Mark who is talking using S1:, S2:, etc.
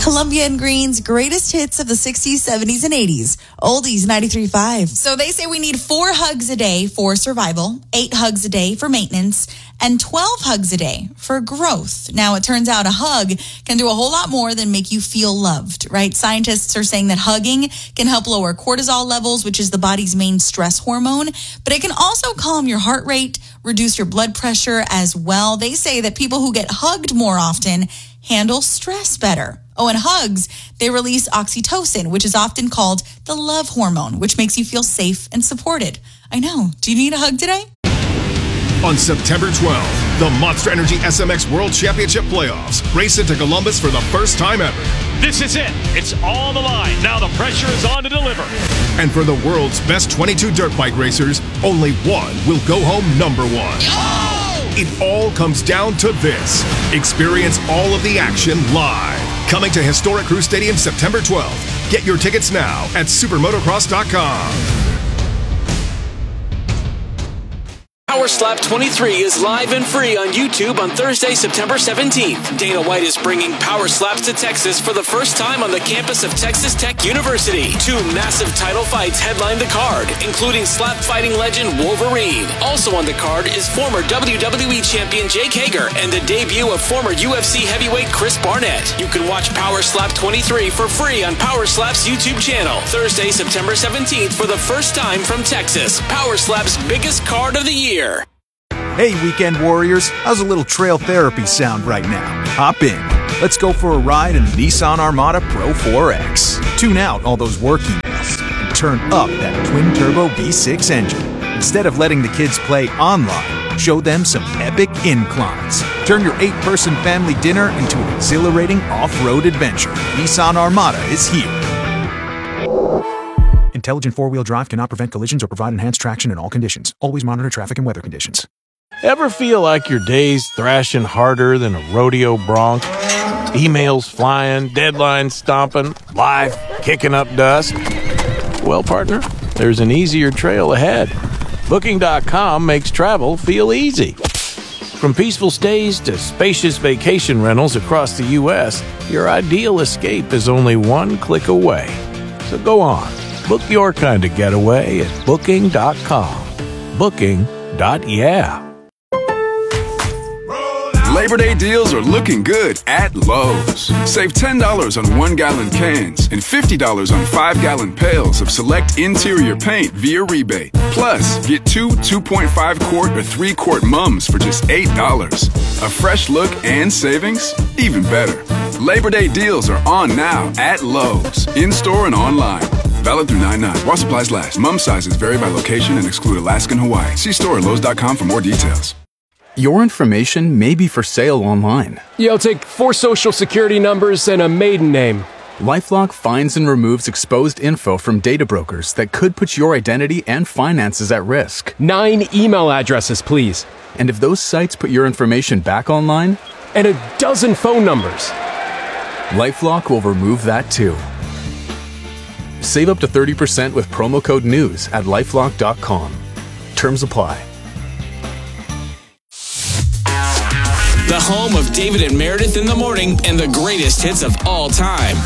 S1: Columbia and Green's greatest hits of the 60s, 70s, and 80s. Oldies 93.5. So they say we need 4 hugs a day for survival, 8 hugs a day for maintenance, and 12 hugs a day for growth. Now, it turns out a hug can do a whole lot more than make you feel loved, right? Scientists are saying that hugging can help lower cortisol levels, which is the body's main stress hormone, but it can also calm your heart rate, reduce your blood pressure as well. They say that people who get hugged more often handle stress better. Oh, and hugs, they release oxytocin, which is often called the love hormone, which makes you feel safe and supported. I know. Do you need a hug today?
S2: On September 12th, the Monster Energy SMX World Championship Playoffs race into Columbus for the first time ever.
S3: This is it. It's on the line. Now the pressure is on to deliver.
S2: And for the world's best 22 dirt bike racers, only one will go home number 1.
S3: Oh!
S2: It all comes down to this. Experience all of the action live. Coming to Historic Crew Stadium September 12th. Get your tickets now at supermotocross.com.
S4: Power Slap 23 is live and free on YouTube on Thursday, September 17th. Dana White is bringing Power Slaps to Texas for the first time on the campus of Texas Tech University. 2 massive title fights headline the card, including slap fighting legend Wolverine. Also on the card is former WWE champion Jake Hager and the debut of former UFC heavyweight Chris Barnett. You can watch Power Slap 23 for free on Power Slap's YouTube channel. Thursday, September 17th for the first time from Texas. Power Slap's biggest card of the year.
S5: Hey, Weekend Warriors, how's a little trail therapy sound right now? Hop in. Let's go for a ride in the Nissan Armada Pro 4X. Tune out all those work emails and turn up that twin-turbo V6 engine. Instead of letting the kids play online, show them some epic inclines. Turn your 8-person family dinner into an exhilarating off-road adventure. Nissan Armada is here. Intelligent 4-wheel drive cannot prevent collisions or provide enhanced traction in all conditions. Always monitor traffic and weather conditions.
S6: Ever feel like your day's thrashing harder than a rodeo bronc? Emails flying, deadlines stomping, life kicking up dust? Well, partner, there's an easier trail ahead. Booking.com makes travel feel easy. From peaceful stays to spacious vacation rentals across the U.S., your ideal escape is only one click away. So go on. Book your kind of getaway at Booking.com. Booking.yeah.
S7: Labor Day deals are looking good at Lowe's. Save $10 on 1-gallon cans and $50 on 5-gallon pails of select interior paint via rebate. Plus, get 2 2.5-quart or 3-quart mums for just $8. A fresh look and savings? Even better. Labor Day deals are on now at Lowe's, in-store and online. Valid through 9/9. While supplies last. Mum sizes vary by location and exclude Alaska and Hawaii. See store at Lowe's.com for more details.
S8: Your information may be for sale online.
S9: Yeah, I'll take 4 social security numbers and a maiden name.
S8: LifeLock finds and removes exposed info from data brokers that could put your identity and finances at risk.
S9: 9 email addresses, please.
S8: And if those sites put your information back online?
S9: And a dozen phone numbers.
S8: LifeLock will remove that too. Save up to 30% with promo code NEWS at LifeLock.com. Terms apply.
S4: The home of David and Meredith in the morning and the greatest hits of all time.